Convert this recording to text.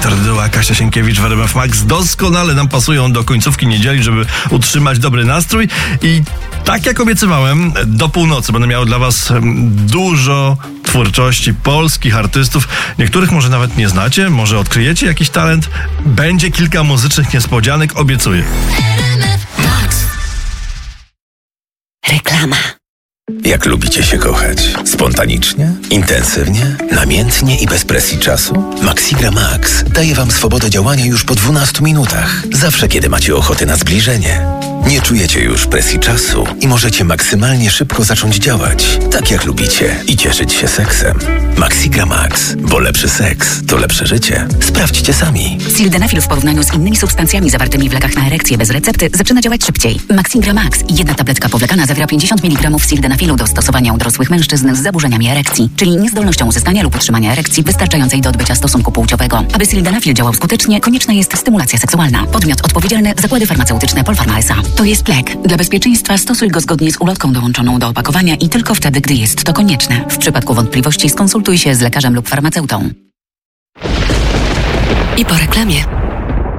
Wiktor Dyła, Kasia Sienkiewicz w RMF Max doskonale nam pasują do końcówki niedzieli, żeby utrzymać dobry nastrój. I tak jak obiecywałem, do północy będę miał dla was dużo twórczości polskich artystów. Niektórych może nawet nie znacie, może odkryjecie jakiś talent. Będzie kilka muzycznych niespodzianek, obiecuję. Reklama. Jak lubicie się kochać? Spontanicznie? Intensywnie? Namiętnie i bez presji czasu? Maxigra Max daje wam swobodę działania już po 12 minutach. Zawsze, kiedy macie ochotę na zbliżenie. Nie czujecie już presji czasu i możecie maksymalnie szybko zacząć działać, tak jak lubicie, i cieszyć się seksem. Maxigra Max, bo lepszy seks to lepsze życie. Sprawdźcie sami. Sildenafil w porównaniu z innymi substancjami zawartymi w lekach na erekcję bez recepty zaczyna działać szybciej. Maxigra Max, jedna tabletka powlekana zawiera 50 mg sildenafilu do stosowania u dorosłych mężczyzn z zaburzeniami erekcji, czyli niezdolnością uzyskania lub utrzymania erekcji wystarczającej do odbycia stosunku płciowego. Aby sildenafil działał skutecznie, konieczna jest stymulacja seksualna. Podmiot odpowiedzialny: Zakłady Farmaceutyczne Polpharma S.A. To jest lek. Dla bezpieczeństwa stosuj go zgodnie z ulotką dołączoną do opakowania i tylko wtedy, gdy jest to konieczne. W przypadku wątpliwości skonsultuj się z lekarzem lub farmaceutą. I po reklamie.